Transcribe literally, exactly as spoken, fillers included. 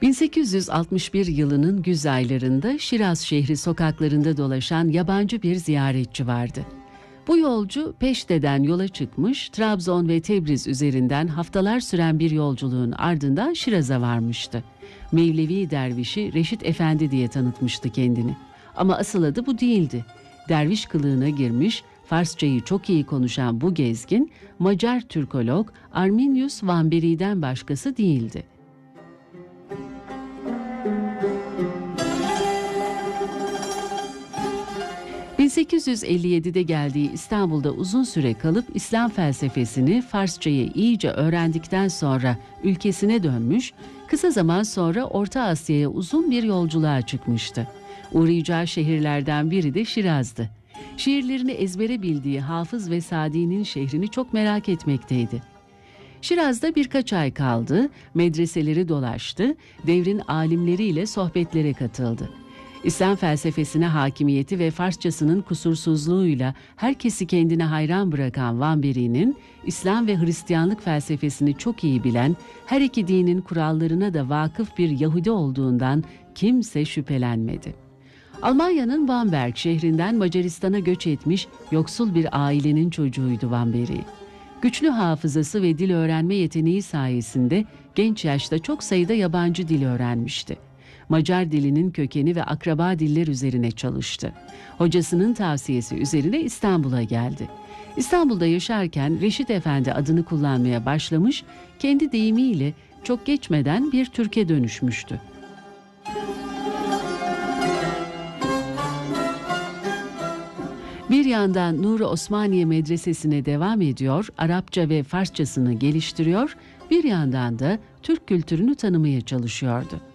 bin sekiz yüz altmış bir yılının güz aylarında Şiraz şehri sokaklarında dolaşan yabancı bir ziyaretçi vardı. Bu yolcu Peşte'den yola çıkmış, Trabzon ve Tebriz üzerinden haftalar süren bir yolculuğun ardından Şiraz'a varmıştı. Mevlevi dervişi Reşit Efendi diye tanıtmıştı kendini. Ama asıl adı bu değildi. Derviş kılığına girmiş, Farsçayı çok iyi konuşan bu gezgin, Macar Türkolog Arminius Vamberi'den başkası değildi. bin sekiz yüz elli yedide geldiği İstanbul'da uzun süre kalıp İslam felsefesini, Farsçayı iyice öğrendikten sonra ülkesine dönmüş, kısa zaman sonra Orta Asya'ya uzun bir yolculuğa çıkmıştı. Uğrayacağı şehirlerden biri de Şiraz'dı. Şiirlerini ezbere bildiği Hafız ve Sadi'nin şehrini çok merak etmekteydi. Şiraz'da birkaç ay kaldı, medreseleri dolaştı, devrin alimleriyle sohbetlere katıldı. İslam felsefesine hakimiyeti ve Farsçasının kusursuzluğuyla herkesi kendine hayran bırakan Vamberi'nin, İslam ve Hristiyanlık felsefesini çok iyi bilen, her iki dinin kurallarına da vakıf bir Yahudi olduğundan kimse şüphelenmedi. Almanya'nın Bamberg şehrinden Macaristan'a göç etmiş yoksul bir ailenin çocuğuydu Vamberi. Güçlü hafızası ve dil öğrenme yeteneği sayesinde genç yaşta çok sayıda yabancı dil öğrenmişti. Macar dilinin kökeni ve akraba diller üzerine çalıştı. Hocasının tavsiyesi üzerine İstanbul'a geldi. İstanbul'da yaşarken Reşit Efendi adını kullanmaya başlamış, kendi deyimiyle çok geçmeden bir Türk'e dönüşmüştü. Bir yandan Nur-u Osmaniye Medresesi'ne devam ediyor, Arapça ve Farsçasını geliştiriyor, bir yandan da Türk kültürünü tanımaya çalışıyordu.